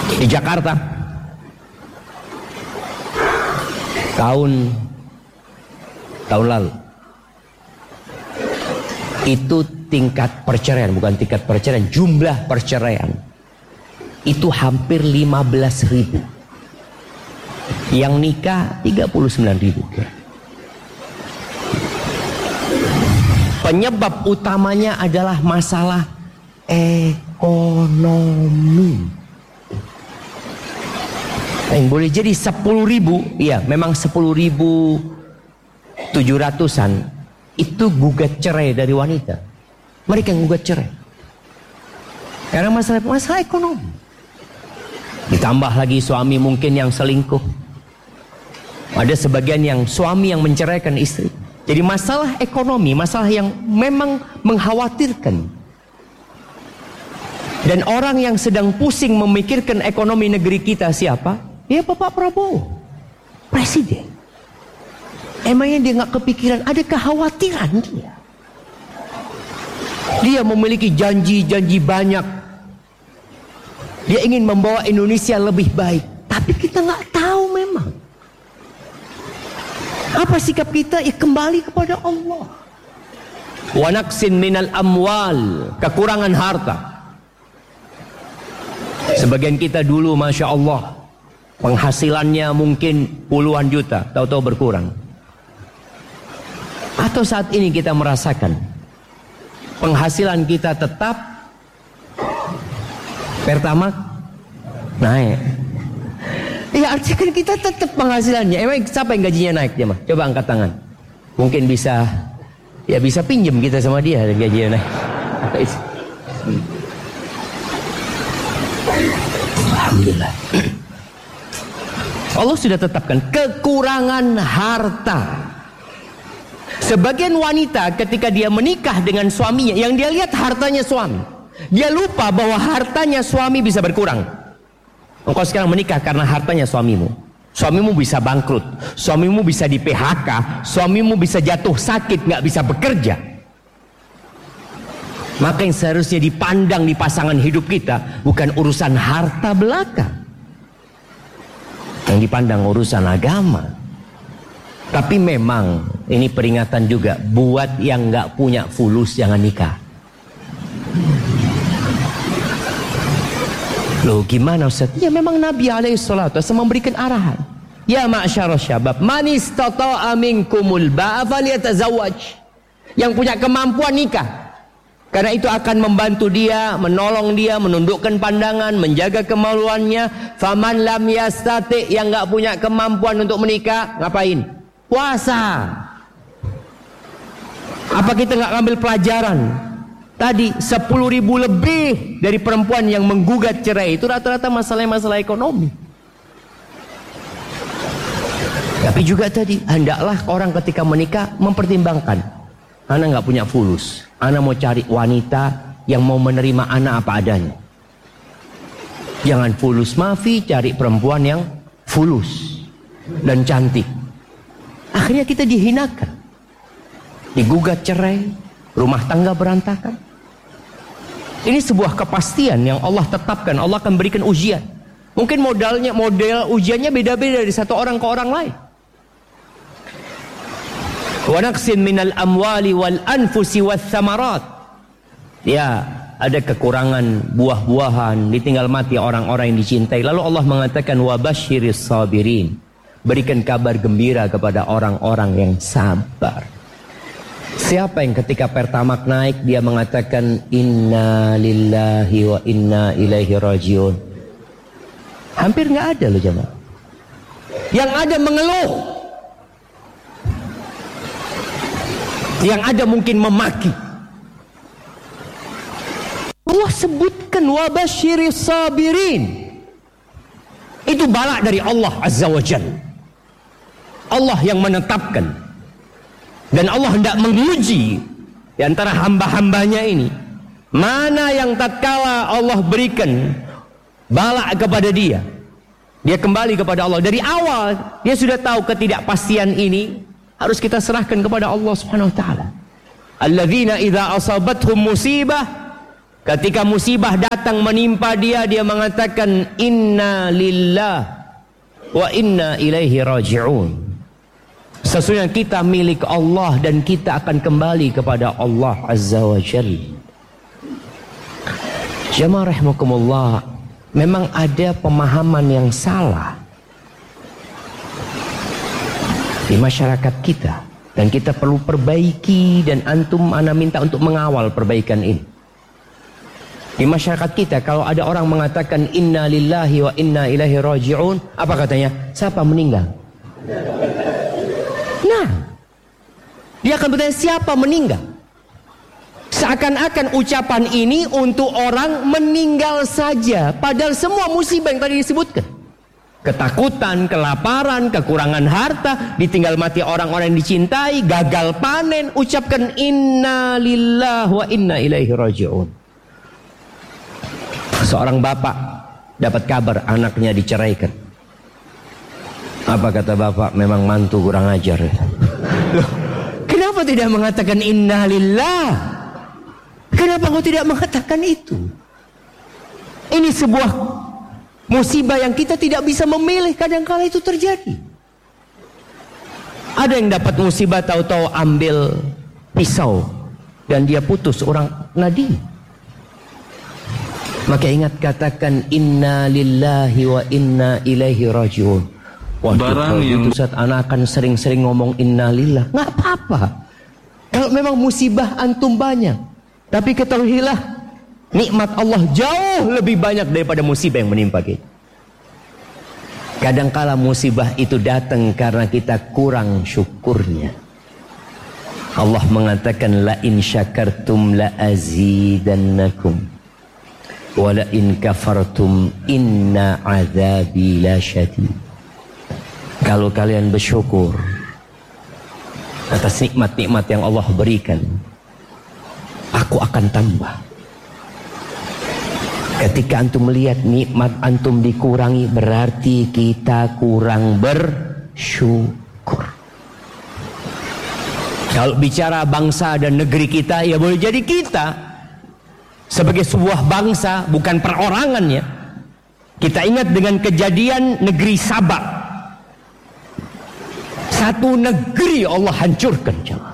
Di Jakarta tahun lalu itu tingkat perceraian, bukan tingkat perceraian, jumlah perceraian itu hampir 15.000. Yang nikah 39.000. Penyebab utamanya adalah masalah ekonomi. Boleh jadi 10.000, iya memang 10.700-an itu gugat cerai dari wanita. Mereka yang gugat cerai karena masalah ekonomi. Ditambah lagi suami mungkin yang selingkuh. Ada sebagian yang suami yang menceraikan istri. Jadi masalah ekonomi, masalah yang memang mengkhawatirkan. Dan orang yang sedang pusing memikirkan ekonomi negeri kita siapa? Ya Bapak Prabowo, Presiden. Emangnya dia gak kepikiran, ada kekhawatiran dia. Dia memiliki janji-janji banyak. Dia ingin membawa Indonesia lebih baik. Tapi kita gak tahu memang. Apa sikap kita? Ya kembali kepada Allah. Wa naqsin minal amwal, kekurangan harta. Sebagian kita dulu Masya Allah penghasilannya mungkin puluhan juta, tahu-tahu berkurang. Atau saat ini kita merasakan penghasilan kita tetap Pertamax naik. Ya artinya kan kita tetap penghasilannya. Emang siapa yang gajinya naik dia mah? Coba angkat tangan. Mungkin bisa pinjam kita sama dia gajinya naik. Alhamdulillah. Allah sudah tetapkan kekurangan harta. Sebagian wanita ketika dia menikah dengan suaminya, yang dia lihat hartanya suami, dia lupa bahwa hartanya suami bisa berkurang. Engkau sekarang menikah karena hartanya suamimu. Suamimu bisa bangkrut, suamimu bisa di PHK, suamimu bisa jatuh sakit, nggak bisa bekerja. Maka yang seharusnya dipandang di pasangan hidup kita bukan urusan harta belaka, yang dipandang urusan agama. Tapi memang ini peringatan juga buat yang nggak punya fulus, jangan nikah. Loh gimana Ustaz? Ya memang Nabi alaihissalatu wasallam memberikan arahan. Ya ma'syarus syabab, man istata'a minkumul ba'a falyatazawwaj. Yang punya kemampuan nikah. Karena itu akan membantu dia, menolong dia, menundukkan pandangan, menjaga kemaluannya. Faman lam yastati, yang enggak punya kemampuan untuk menikah, ngapain? Puasa. Apa kita enggak ngambil pelajaran? Tadi 10.000 lebih dari perempuan yang menggugat cerai itu rata-rata masalah ekonomi. Tapi juga tadi hendaklah orang ketika menikah mempertimbangkan, anak nggak punya fulus, anak mau cari wanita yang mau menerima anak apa adanya. Jangan fulus mafi, cari perempuan yang fulus dan cantik. Akhirnya kita dihinakan, digugat cerai, rumah tangga berantakan. Ini sebuah kepastian yang Allah tetapkan. Allah akan berikan ujian. Mungkin model ujiannya beda-beda dari satu orang ke orang lain. Wa naqsin minal amwali wal anfusi wath thamarat. Ya, ada kekurangan buah-buahan, ditinggal mati orang-orang yang dicintai. Lalu Allah mengatakan wa basyiris sabirin. Berikan kabar gembira kepada orang-orang yang sabar. Siapa yang ketika Pertamax naik dia mengatakan inna lillahi wa inna ilaihi rajiun? Hampir nggak ada loh jemaah. Yang ada mengeluh, yang ada mungkin memaki. Allah sebutkan wa basyiris sabirin. Itu bala dari Allah Azza wa Jalla. Allah yang menetapkan. Dan Allah hendak menguji di antara hamba-hambanya ini, mana yang tatkala Allah berikan bala kepada dia, dia kembali kepada Allah. Dari awal dia sudah tahu ketidakpastian ini harus kita serahkan kepada Allah Subhanahu wa taala. Alladzina idza asabathum musibah Ketika musibah datang menimpa dia, dia mengatakan inna lillah wa inna ilaihi raji'un. Sesungguhnya kita milik Allah dan kita akan kembali kepada Allah Azza wa Jalla. Jamaah rahimakumullah, memang ada pemahaman yang salah di masyarakat kita dan kita perlu perbaiki, dan antum ana minta untuk mengawal perbaikan ini. Di masyarakat kita kalau ada orang mengatakan inna lillahi wa inna ilaihi raji'un, apa katanya? Siapa meninggal? Nah, dia akan bertanya siapa meninggal? Seakan-akan ucapan ini untuk orang meninggal saja, padahal semua musibah yang tadi disebutkan, ketakutan, kelaparan, kekurangan harta, ditinggal mati orang-orang yang dicintai, gagal panen, ucapkan inna lillahi wa inna ilaihi raji'un. Seorang bapak dapat kabar anaknya diceraikan. Apa kata bapak? Memang mantu kurang ajar. Loh, kenapa tidak mengatakan inna lillah? Kenapa kau tidak mengatakan itu? Ini sebuah musibah yang kita tidak bisa memilih, kadang-kala itu terjadi. Ada yang dapat musibah tahu-tahu ambil pisau dan dia putus orang nadi. Maka ingat, katakan inna lillahi wa inna ilaihi raji'un. Waduh, itu saat anak akan sering-sering ngomong inna lillah, nggak apa-apa. Kalau memang musibah antum banyak, tapi ketahuilah nikmat Allah jauh lebih banyak daripada musibah yang menimpa kita. Kadangkala musibah itu datang karena kita kurang syukurnya. Allah mengatakan la in syakartum la azidannakum wa la in kafartum inna azabi la syadid. Kalau kalian bersyukur atas nikmat-nikmat yang Allah berikan, aku akan tambah. Ketika antum melihat nikmat antum dikurangi, berarti kita kurang bersyukur. Kalau bicara bangsa dan negeri kita, ya boleh jadi kita sebagai sebuah bangsa, bukan perorangannya. Kita ingat dengan kejadian negeri Sabah. Satu negeri Allah hancurkan, jemaah.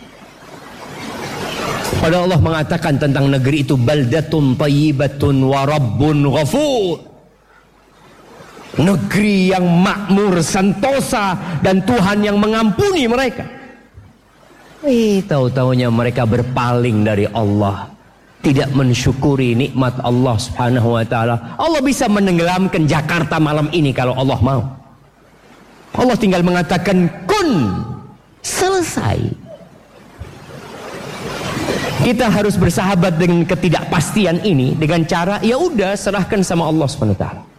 Padahal Allah mengatakan tentang negeri itu baldatun thayyibatun wa rabbun ghafur. Negeri yang makmur, sentosa, dan Tuhan yang mengampuni mereka. Tahu-taunya mereka berpaling dari Allah, tidak mensyukuri nikmat Allah Subhanahu wa taala. Allah bisa menenggelamkan Jakarta malam ini kalau Allah mau. Allah tinggal mengatakan kun, selesai. Kita harus bersahabat dengan ketidakpastian ini dengan cara ya udah serahkan sama Allah Subhanahu wa taala.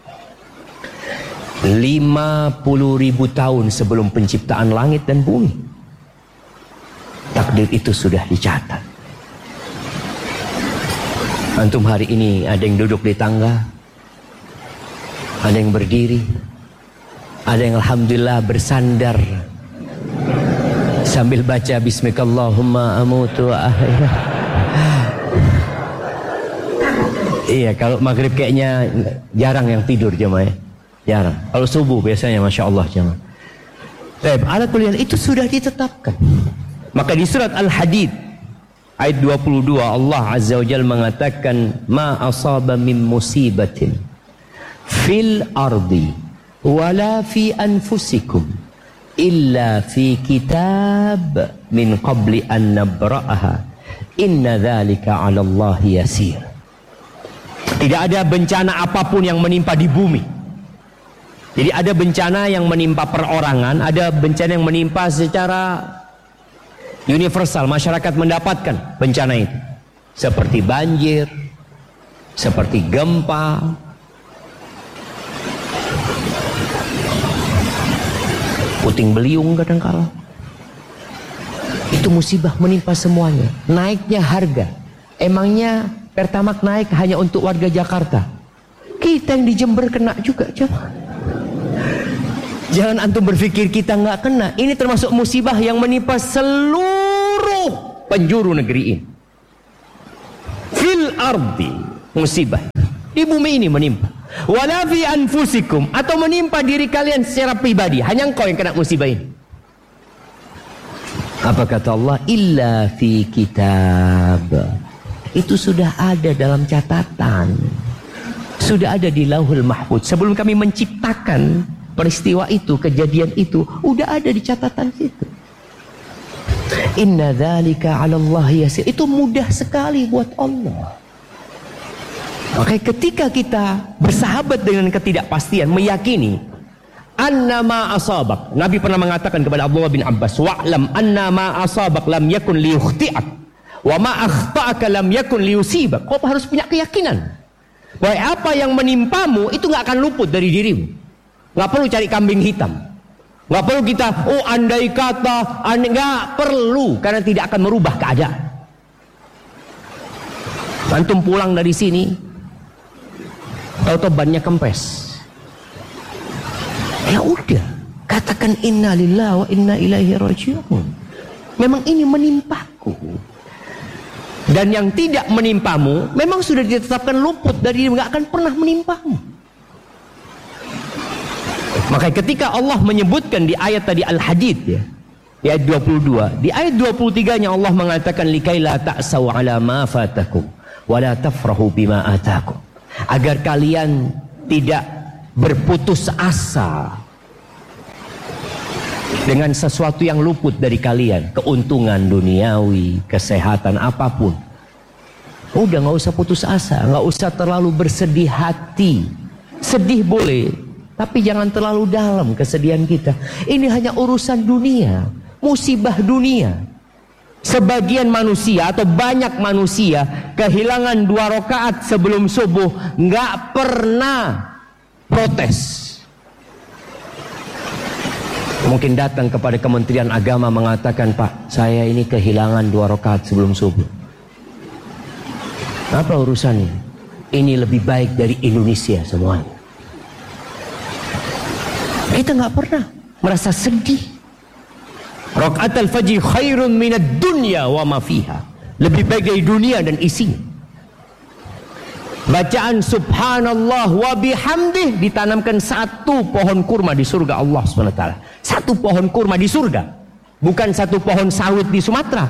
50.000 tahun sebelum penciptaan langit dan bumi, takdir itu sudah dicatat. Antum hari ini ada yang duduk di tangga, ada yang berdiri, ada yang alhamdulillah bersandar sambil baca bismikallahumma amutu wa ahya. Iya, kalau maghrib kayaknya jarang yang tidur jemaah, jarang. Kalau subuh biasanya masya Allah jemaah. Baik, ala kuliah itu sudah ditetapkan. Maka di surat Al-Hadid ayat 22 Allah Azza wa Jalla mengatakan ma asaba min musibatin fil ardi wala fi anfusikum illa fi kitab min qabli an nabra'aha inna dzalika 'ala Allah yasir. Tidak ada bencana apapun yang menimpa di bumi. Jadi ada bencana yang menimpa perorangan, ada bencana yang menimpa secara universal, masyarakat mendapatkan bencana itu. Seperti banjir, seperti gempa, puting beliung kadangkala. Itu musibah menimpa semuanya. Naiknya harga. Emangnya Pertamax naik hanya untuk warga Jakarta? Kita yang di Jember kena juga, coba. Jangan antum berpikir kita nggak kena. Ini termasuk musibah yang menimpa seluruh penjuru negeri ini. Fil ardi, musibah di bumi ini menimpa. Wala fi anfusikum, atau menimpa diri kalian secara pribadi, hanya engkau yang kena musibah ini. Apa kata Allah? Illa fi kitab. Itu sudah ada dalam catatan, sudah ada di Lauhul Mahfuz. Sebelum kami menciptakan peristiwa itu, kejadian itu, udah ada di catatan situ. Inna dzalika 'ala Allah yasir. Itu mudah sekali buat Allah. Oke, ketika kita bersahabat dengan ketidakpastian, meyakini annama asabak. Nabi pernah mengatakan kepada Abdullah bin Abbas, wa'lam annama asabak lam yakun liyukhti'ak wa ma akhta'aka lam yakun liyusibak. Kau harus punya keyakinan bahwa apa yang menimpamu itu gak akan luput dari dirimu. Gak perlu cari kambing hitam. Gak perlu kita, andai kata, gak perlu, karena tidak akan merubah keadaan. Antum pulang dari sini, tahu-tahu bannya kempes. Ya udah, katakan inna lillahi wa inna ilaihi raji'un. Memang ini menimpaku. Dan yang tidak menimpamu, memang sudah ditetapkan luput dari dirimu, gak akan pernah menimpamu. Maka ketika Allah menyebutkan di ayat tadi Al-Hadid, ya, di ayat 22, di ayat 23-nya Allah mengatakan likaila ta'saw 'ala ma fatakum wa la tafrahu bima atakum. Agar kalian tidak berputus asa dengan sesuatu yang luput dari kalian, keuntungan duniawi, kesehatan, apapun. Udah gak usah putus asa, gak usah terlalu bersedih hati. Sedih boleh, tapi jangan terlalu dalam kesedihan kita. Ini hanya urusan dunia, musibah dunia. Sebagian manusia atau banyak manusia kehilangan 2 rakaat sebelum subuh, nggak pernah protes. Mungkin datang kepada Kementerian Agama mengatakan, Pak, saya ini kehilangan 2 rakaat sebelum subuh. Apa urusannya? Ini lebih baik dari Indonesia semuanya. Kita nggak pernah merasa sedih. Rakaat al-fajr khairun minad dunya wa ma fiha. Lebih baik dari dunia dan isinya. Bacaan subhanallah wa bihamdih ditanamkan 1 pohon kurma di surga Allah SWT. 1 pohon kurma di surga, bukan 1 pohon sawit di Sumatera.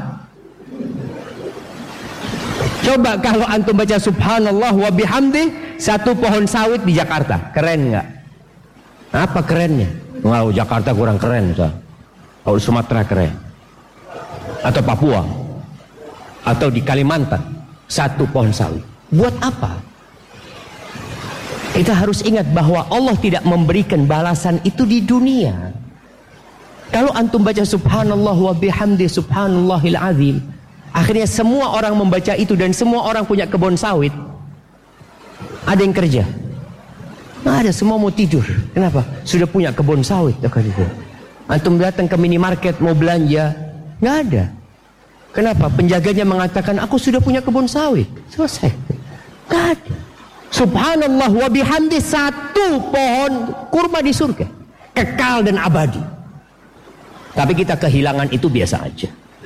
Coba kalau antum baca subhanallah wa bihamdih 1 pohon sawit di Jakarta, keren nggak? Apa kerennya? Wah, Jakarta kurang keren, so. Kalau Sumatera keren, atau Papua, atau di Kalimantan 1 pohon sawit. Buat apa? Kita harus ingat bahwa Allah tidak memberikan balasan itu di dunia. Kalau antum baca subhanallah wa bihamdi subhanallahil azim, akhirnya semua orang membaca itu dan semua orang punya kebun sawit. Ada yang kerja? Nggak ada, semua mau tidur. Kenapa? Sudah punya kebun sawit. Antum datang ke minimarket mau belanja, nggak ada. Kenapa? Penjaganya mengatakan, aku sudah punya kebun sawit. Selesai. Nggak ada. Subhanallah wa bihamdi 1 pohon kurma di surga, kekal dan abadi. Tapi kita kehilangan itu biasa aja.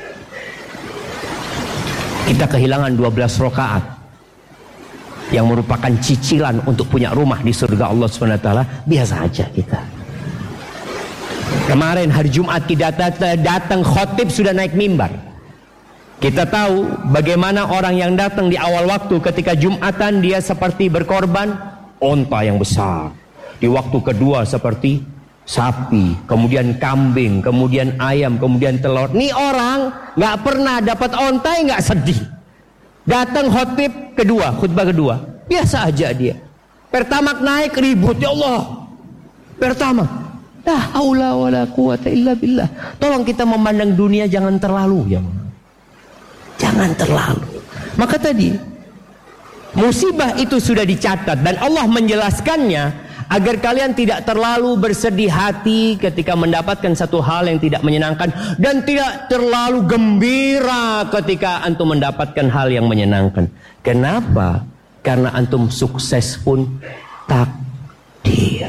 Kita kehilangan 12 rakaat yang merupakan cicilan untuk punya rumah di surga Allah SWT. Biasa aja kita. Kemarin hari Jumat kita datang khotib sudah naik mimbar. Kita tahu bagaimana orang yang datang di awal waktu ketika Jumatan dia seperti berkorban onta yang besar. Di waktu kedua seperti sapi, kemudian kambing, kemudian ayam, kemudian telur. Nih orang nggak pernah dapat onta, nggak sedih. Datang khotib kedua, khutbah kedua, biasa aja dia. Pertamax naik ribut, ya Allah. Pertamax, la haula wala quwata illa billah. Tolong kita memandang dunia jangan terlalu, ya. Jangan terlalu. Maka tadi musibah itu sudah dicatat dan Allah menjelaskannya agar kalian tidak terlalu bersedih hati ketika mendapatkan satu hal yang tidak menyenangkan, dan tidak terlalu gembira ketika antum mendapatkan hal yang menyenangkan. Kenapa? Karena antum sukses pun takdir.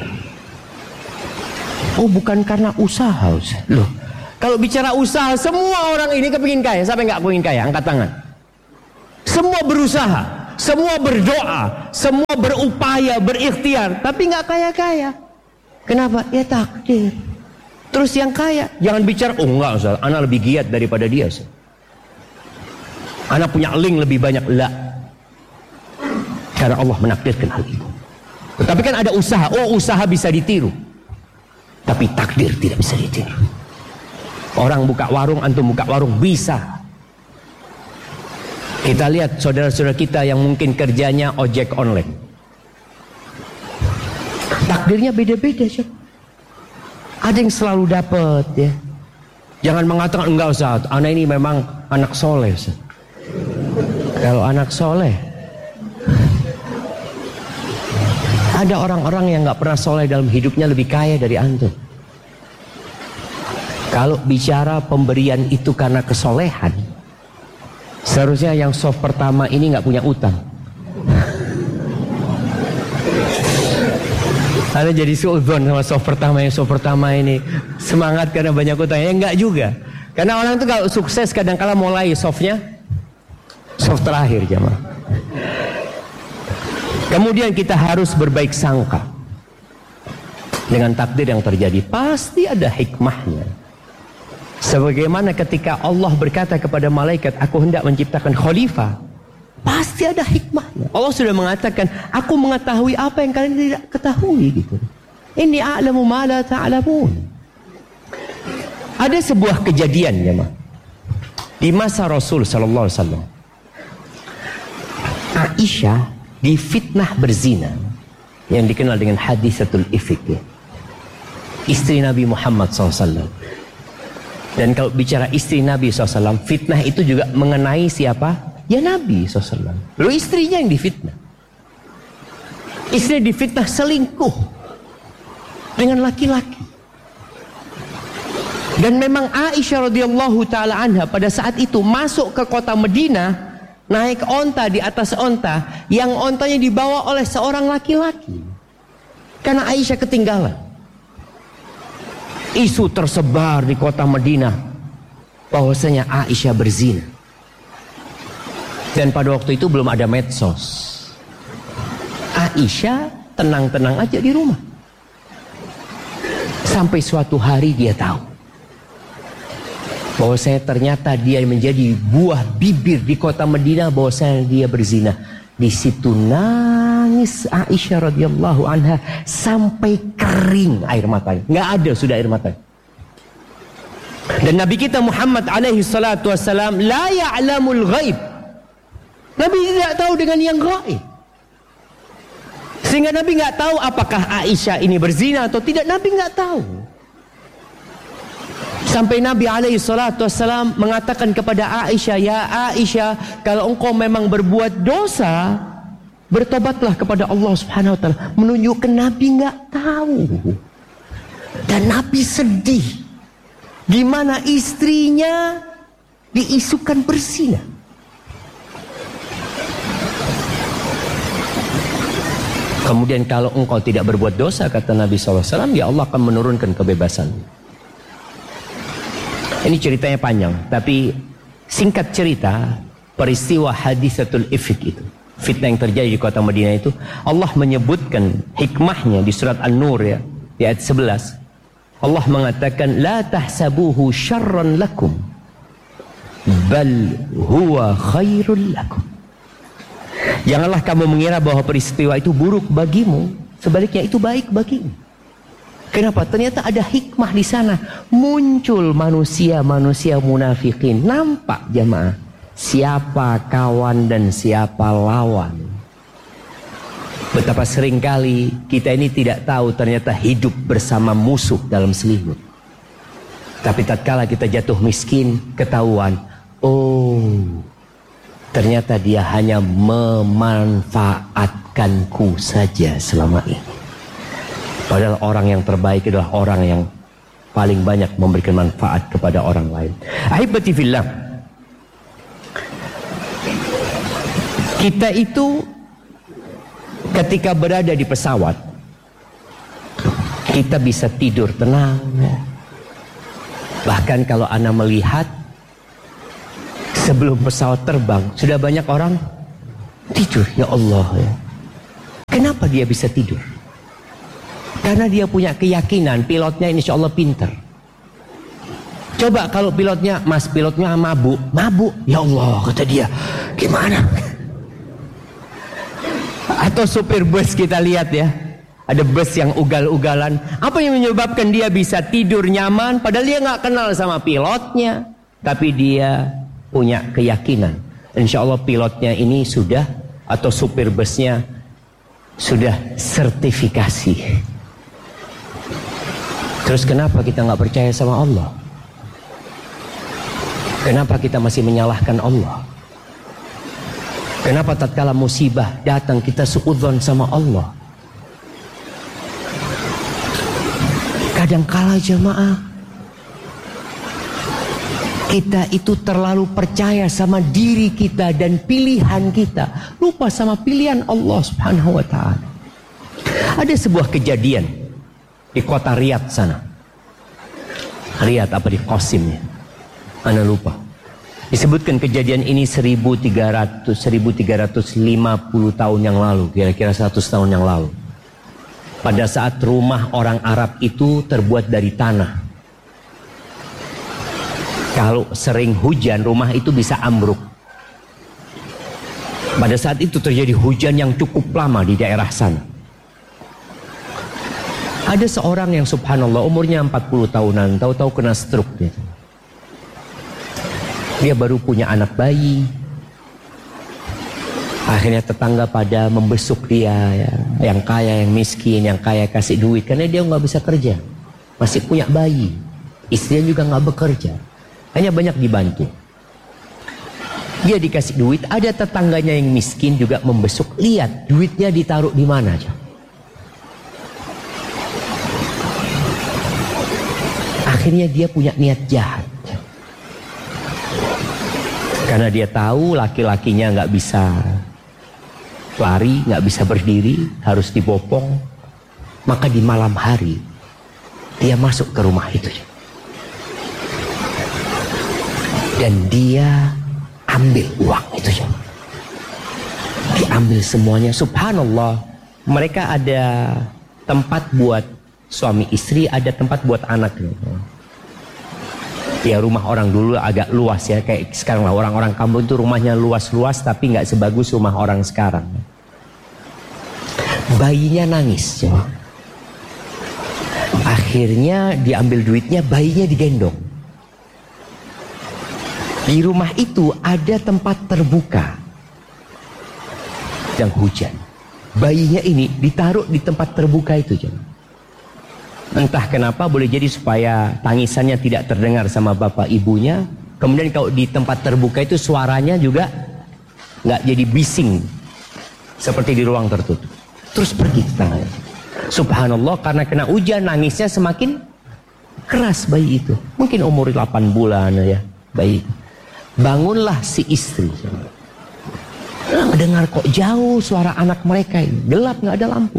Oh, bukan karena usaha. Loh, kalau bicara usaha, semua orang ini kepingin kaya. Siapa yang gak kepingin kaya? Angkat tangan. Semua berusaha. semua berdoa, semua berupaya, berikhtiar, tapi nggak kaya-kaya. Kenapa? Ya takdir. Terus yang kaya, jangan bicara, oh enggak Ustaz, anak lebih giat daripada dia Ustaz. Anak punya link lebih banyak. La. Karena Allah menakdirkan hal itu. Tetapi kan ada usaha. Oh, usaha bisa ditiru, tapi takdir tidak bisa ditiru. Orang buka warung, antum buka warung, bisa. Kita lihat saudara-saudara kita yang mungkin kerjanya ojek online, takdirnya beda-beda sih. Ada yang selalu dapat ya. Jangan mengatakan enggak Ustaz, anak ini memang anak soleh Ustaz. Kalau anak soleh, ada orang-orang yang nggak pernah soleh dalam hidupnya lebih kaya dari antum. Kalau bicara pemberian itu karena kesolehan, seharusnya yang soft pertama ini nggak punya utang. Ada jadi suudzon sama soft pertama, yang soft pertama ini semangat karena banyak utang. Ya enggak juga. Karena orang itu kalau sukses kadang-kala mulai softnya soft terakhir jemaah. Kemudian kita harus berbaik sangka dengan takdir yang terjadi. Pasti ada hikmahnya. Sebagaimana ketika Allah berkata kepada malaikat, aku hendak menciptakan khalifah, pasti ada hikmahnya. Allah sudah mengatakan, aku mengetahui apa yang kalian tidak ketahui gitu. Inni a'lamu ma la ta'lamun. Ada sebuah kejadian ya, di masa Rasul sallallahu alaihi wasallam. Aisyah difitnah berzina yang dikenal dengan hadisatul ifk ya. Istri Nabi Muhammad SAW. Dan kalau bicara istri Nabi SAW, fitnah itu juga mengenai siapa? Ya Nabi SAW. Lalu istrinya yang difitnah. Istri difitnah selingkuh dengan laki-laki. Dan memang Aisyah radhiyallahu taala anha pada saat itu masuk ke kota Madinah, naik onta di atas onta, yang ontanya dibawa oleh seorang laki-laki. Karena Aisyah ketinggalan. Isu tersebar di kota Madinah bahwasanya Aisyah berzina. Dan pada waktu itu belum ada medsos. Aisyah tenang-tenang aja di rumah. Sampai suatu hari dia tahu bahwasanya ternyata dia menjadi buah bibir di kota Madinah, bahwasanya dia berzina. Di situ nangis Aisyah radhiyallahu anha sampai kering air matanya. Nggak ada sudah air matanya. Dan Nabi kita Muhammad alaihi salatu wassalam la ya'lamul ghaib. Nabi tidak tahu dengan yang gaib. Sehingga Nabi nggak tahu apakah Aisyah ini berzina atau tidak. Nabi nggak tahu. Sampai Nabi alaihi salatu wassalam mengatakan kepada Aisyah, ya Aisyah, kalau engkau memang berbuat dosa, bertobatlah kepada Allah subhanahu wa ta'ala. Menunjukkan Nabi nggak tahu. Dan Nabi sedih. Gimana istrinya diisukan berzina. Kemudian kalau engkau tidak berbuat dosa, kata Nabi SAW, ya Allah akan menurunkan kebebasan. Ini ceritanya panjang, tapi singkat cerita, peristiwa hadisatul ifk itu, fitnah yang terjadi di kota Madinah itu, Allah menyebutkan hikmahnya di surat An-Nur ya, di ayat 11. Allah mengatakan, la tahsabuhu syarran lakum, bal huwa khairul lakum. Janganlah kamu mengira bahwa peristiwa itu buruk bagimu, sebaliknya itu baik bagimu. Kenapa? Ternyata ada hikmah di sana. Muncul manusia-manusia munafikin. Nampak jamaah siapa kawan dan siapa lawan. Betapa seringkali kita ini tidak tahu ternyata hidup bersama musuh dalam selimut. Tapi tatkala kita jatuh miskin, ketahuan, oh, ternyata dia hanya memanfaatkanku saja selama ini. Padahal orang yang terbaik adalah orang yang paling banyak memberikan manfaat kepada orang lain. Ahibati fillah, kita itu ketika berada di pesawat, kita bisa tidur tenang. Bahkan kalau Anda melihat sebelum pesawat terbang, sudah banyak orang Tidur, ya Allah ya. Kenapa dia bisa tidur? Karena dia punya keyakinan pilotnya insya Allah pinter. Coba kalau pilotnya, mas pilotnya mabuk, ya Allah kata dia, gimana? Atau supir bus kita lihat ya, ada bus yang ugal-ugalan. Apa yang menyebabkan dia bisa tidur nyaman? Padahal dia nggak kenal sama pilotnya, tapi dia punya keyakinan. Insya Allah pilotnya ini sudah, atau supir busnya sudah sertifikasi. Terus kenapa kita nggak percaya sama Allah? Kenapa kita masih menyalahkan Allah? Kenapa tatkala musibah datang kita suudzon sama Allah? Kadangkala jemaah, kita itu terlalu percaya sama diri kita dan pilihan kita, lupa sama pilihan Allah Subhanahu wa ta'ala. Ada sebuah kejadian di kota Riyadh sana. Riyadh apa di Qasim ya? Ana lupa. Disebutkan kejadian ini 1350 tahun yang lalu, kira-kira 100 tahun yang lalu. Pada saat rumah orang Arab itu terbuat dari tanah. Kalau sering hujan, rumah itu bisa ambruk. Pada saat itu terjadi hujan yang cukup lama di daerah sana. Ada seorang yang subhanallah umurnya 40 tahunan, tahu-tahu kena stroke gitu. Dia baru punya anak bayi. Akhirnya tetangga pada membesuk dia ya. Yang kaya, yang miskin, yang kaya kasih duit. Karena dia nggak bisa kerja, masih punya bayi. Istrinya juga nggak bekerja, hanya banyak dibantu. Dia dikasih duit. Ada tetangganya yang miskin juga membesuk. Lihat duitnya ditaruh di mana aja. Akhirnya dia punya niat jahat. Karena dia tahu laki-lakinya nggak bisa lari, nggak bisa berdiri, harus dibopong. Maka di malam hari dia masuk ke rumah itu dan dia ambil uang itu ya. Diambil semuanya. Subhanallah, mereka ada tempat buat suami istri, ada tempat buat anak. Ya rumah orang dulu agak luas ya, kayak sekarang lah orang-orang kampung itu rumahnya luas-luas tapi nggak sebagus rumah orang sekarang. Bayinya nangis ya. Akhirnya diambil duitnya, bayinya digendong. Di rumah itu ada tempat terbuka yang hujan. Bayinya ini ditaruh di tempat terbuka itu ya. Entah kenapa, boleh jadi supaya tangisannya tidak terdengar sama bapak ibunya. Kemudian kalau di tempat terbuka itu suaranya juga nggak jadi bising seperti di ruang tertutup. Terus pergi tetangganya. Subhanallah, karena kena hujan nangisnya semakin keras bayi itu. Mungkin umur 8 bulan ya bayi. Bangunlah si istri. Dengar kok jauh suara anak mereka ini. Gelap, nggak ada lampu.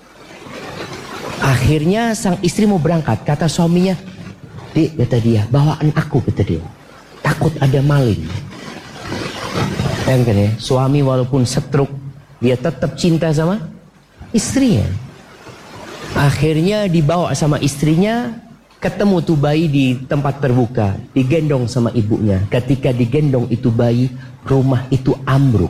Akhirnya sang istri mau berangkat. Kata suaminya, "Dik," kata dia, "bawaan aku," kata dia. "Takut ada maling." Kan ya, suami walaupun stroke, dia tetap cinta sama istrinya. Akhirnya dibawa sama istrinya, ketemu tuh bayi di tempat terbuka, digendong sama ibunya. Ketika digendong itu bayi, rumah itu ambruk.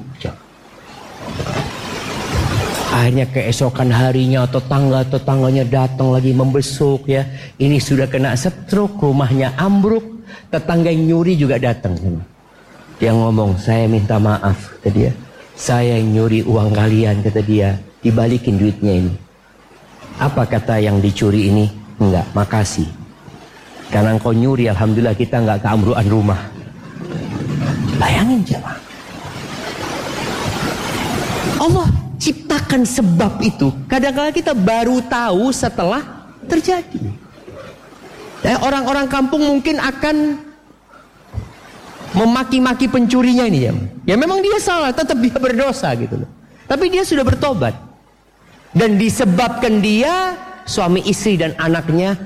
Akhirnya keesokan harinya tetangganya datang lagi membesuk ya. Ini sudah kena stroke, rumahnya ambruk. Tetangga yang nyuri juga datang. Dia ngomong, "Saya minta maaf," kata dia. "Saya yang nyuri uang kalian," kata dia. "Dibalikin duitnya ini." Apa kata yang dicuri ini? "Enggak, makasih. Karena engkau nyuri, alhamdulillah kita enggak keambrukan rumah." Bayangin jemaah. Allah ciptakan sebab itu. Kadang-kadang kita baru tahu setelah terjadi. Orang-orang kampung mungkin akan memaki-maki pencurinya ini ya. Ya memang dia salah, tetap dia berdosa gitu loh. Tapi dia sudah bertobat. Dan disebabkan dia, suami istri dan anaknya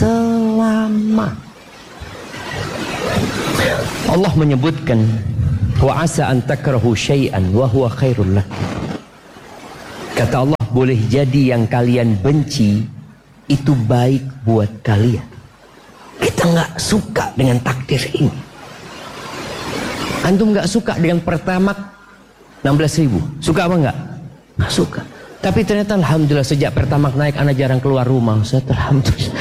selamat. Allah menyebutkan Wa asa an takrahu syai'an wa huwa khairul lakum. Kata Allah, boleh jadi yang kalian benci itu baik buat kalian. Kita nggak suka dengan takdir ini. Antum nggak suka dengan Pertamax 16.000, suka apa nggak? Nggak suka. Tapi ternyata alhamdulillah sejak Pertamax naik anak jarang keluar rumah. Ustaz, alhamdulillah.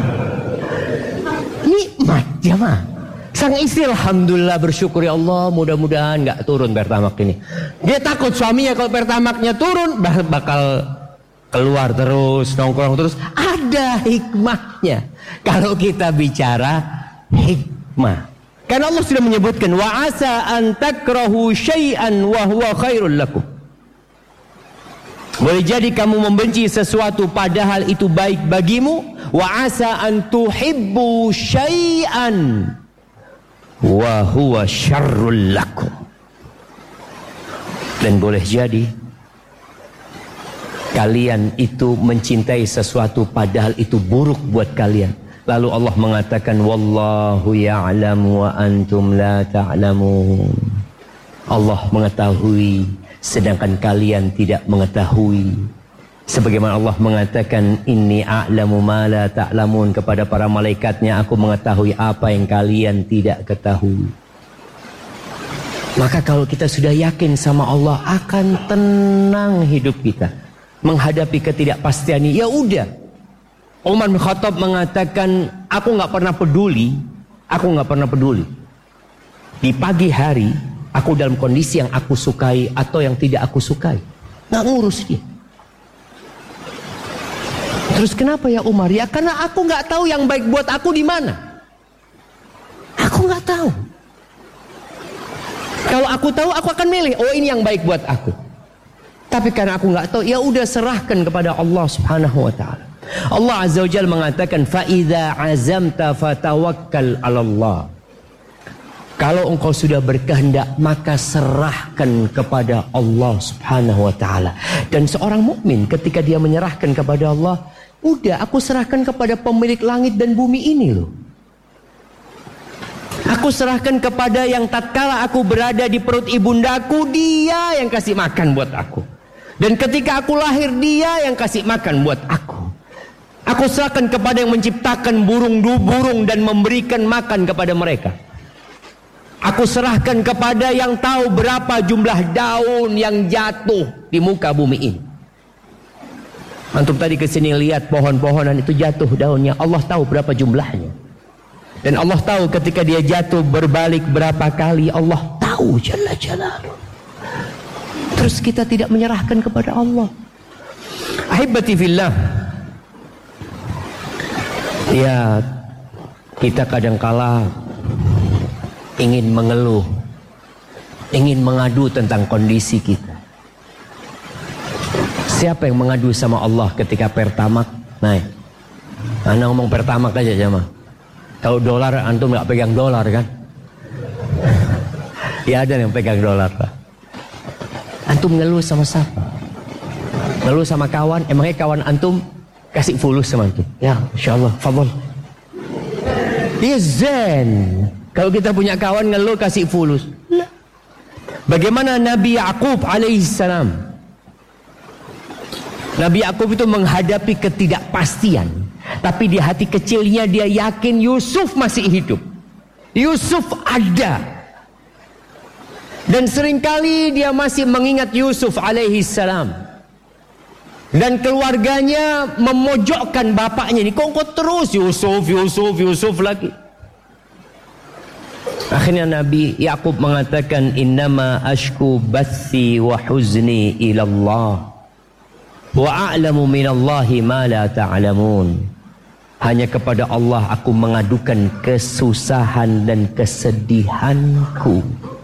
Nikmat jemaah. Sang istri alhamdulillah bersyukur, ya Allah, mudah-mudahan nggak turun Pertamax ini. Dia takut suaminya kalau Pertamaxnya turun bakal keluar terus, nongkrong terus. Ada hikmahnya kalau kita bicara hikmah. Karena Allah sudah menyebutkan wa asa an takrahu syai'an wa huwa khairul lakum. Boleh jadi kamu membenci sesuatu padahal itu baik bagimu. Wa asa an tuhibbu syai'an wa huwa syarrul lakum. Dan boleh jadi kalian itu mencintai sesuatu padahal itu buruk buat kalian. Lalu Allah mengatakan wallahu ya'lamu wa antum la ta'lamun. Allah mengetahui sedangkan kalian tidak mengetahui. Sebagaimana Allah mengatakan inni a'lamu ma la ta'lamun, kepada para malaikatnya aku mengetahui apa yang kalian tidak ketahui. Maka kalau kita sudah yakin sama Allah, akan tenang hidup kita menghadapi ketidakpastian ini. Ya udah, Umar bin Khattab mengatakan, aku nggak pernah peduli. Di pagi hari aku dalam kondisi yang aku sukai atau yang tidak aku sukai, nggak ngurus dia. Terus kenapa ya Umar? Ya karena aku nggak tahu yang baik buat aku di mana. Aku nggak tahu. Kalau aku tahu, aku akan milih. Oh, ini yang baik buat aku. Tapi karena aku nggak tahu, ya udah serahkan kepada Allah Subhanahu Wa Taala. Allah Azza wa Jalla mengatakan, fa idza azamta fatawakkal 'ala Allah. Kalau engkau sudah berkehendak, maka serahkan kepada Allah Subhanahu Wa Taala. Dan seorang mukmin ketika dia menyerahkan kepada Allah, udah, aku serahkan kepada pemilik langit dan bumi ini loh. Aku serahkan kepada yang tatkala aku berada di perut ibundaku, dia yang kasih makan buat aku. Dan ketika aku lahir, dia yang kasih makan buat aku. Aku serahkan kepada yang menciptakan burung dan memberikan makan kepada mereka. Aku serahkan kepada yang tahu berapa jumlah daun yang jatuh di muka bumi ini. Antum tadi kesini lihat pohon-pohonan itu jatuh daunnya, Allah tahu berapa jumlahnya. Dan Allah tahu ketika dia jatuh berbalik berapa kali, Allah tahu Jalla Jalaluh. Terus kita tidak menyerahkan kepada Allah. Ahibati fillah. Ya, kita kadangkala ingin mengeluh, ingin mengadu tentang kondisi kita. Siapa yang mengadu sama Allah ketika Pertamax naik? Anda ngomong Pertamax aja jemaah. Kalau dolar, antum nggak pegang dolar kan? Ya ada yang pegang dolar lah. Antum ngeluh sama siapa? Ngeluh sama kawan? Emangnya kawan antum kasih fulus sama antum? Ya, insyaallah, fadhol. Dia zen. Kalau kita punya kawan ngeluh kasih fulus. Bagaimana Nabi Yaqub alaihissalam? Nabi Yaqub itu menghadapi ketidakpastian, tapi di hati kecilnya dia yakin Yusuf masih hidup. Yusuf ada. Dan seringkali dia masih mengingat Yusuf alaihissalam. Dan keluarganya memojokkan bapaknya ini. Kok terus Yusuf lagi. Akhirnya Nabi Yaqub mengatakan, innama ashku bathi wa huzni ilallah wa a'lamu minallahi ma la ta'lamun. Hanya kepada Allah aku mengadukan kesusahan dan kesedihanku.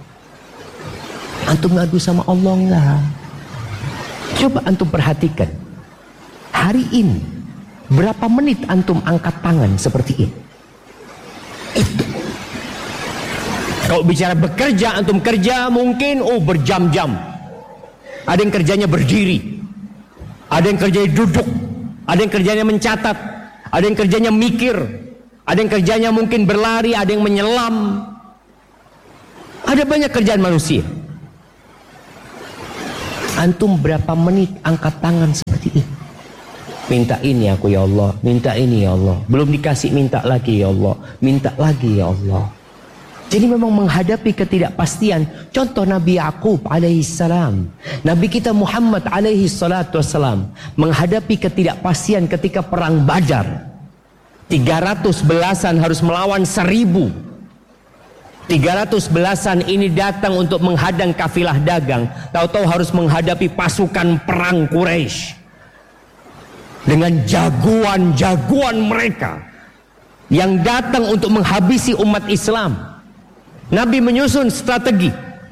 Antum ngadu sama Allah enggak? Coba antum perhatikan. Hari ini berapa menit antum angkat tangan seperti ini? Itu. Kalau bicara bekerja, antum kerja mungkin berjam-jam. Ada yang kerjanya berdiri, ada yang kerjanya duduk, ada yang kerjanya mencatat, ada yang kerjanya mikir, ada yang kerjanya mungkin berlari, ada yang menyelam. Ada banyak kerjaan manusia. Antum berapa menit angkat tangan seperti ini? Minta ini aku ya Allah, minta ini ya Allah. Belum dikasih minta lagi ya Allah, minta lagi ya Allah. Jadi memang menghadapi ketidakpastian. Contoh Nabi Yakub alaihissalam, Nabi kita Muhammad alaihi salatu wassalam, menghadapi ketidakpastian ketika perang Badar. 300 belasan harus melawan 1000. 300 belasan ini datang untuk menghadang kafilah dagang. Tahu-tahu harus menghadapi pasukan perang Quraisy dengan jagoan-jagoan mereka yang datang untuk menghabisi umat Islam. Nabi menyusun strategi.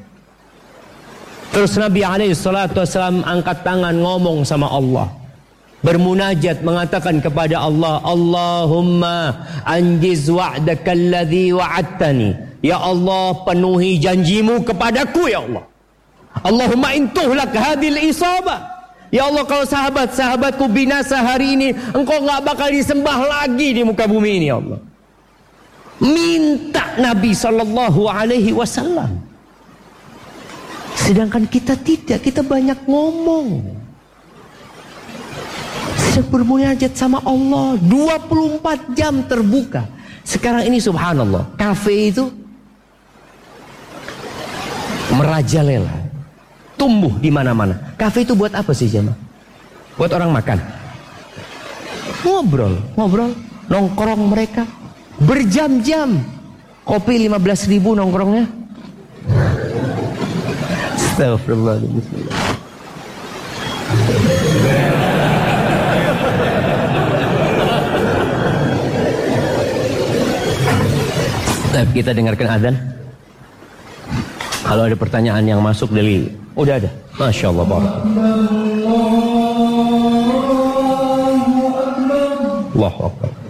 Terus Nabi SAW angkat tangan ngomong sama Allah, bermunajat mengatakan kepada Allah, Allahumma anjiz wa'daka alladhi wa'adtani. Ya Allah, penuhi janjimu kepadaku ya Allah. Allahumma intuhlak hadil isabah. Ya Allah, kalau sahabat-sahabatku binasa hari ini, engkau gak bakal disembah lagi di muka bumi ini ya Allah. Minta Nabi SAW. Sedangkan kita tidak, kita banyak ngomong. Sedang bermunajat sama Allah 24 jam terbuka. Sekarang ini subhanallah, kafe itu merajalela, tumbuh di mana-mana. Kafe itu buat apa sih jemaah? Buat orang makan, ngobrol, nongkrong mereka berjam-jam. Kopi 15.000 nongkrongnya. Astagfirullahaladzim. Kita dengarkan azan. Kalau ada pertanyaan yang masuk dari, udah ada. Masya Allah, Allahu Akbar.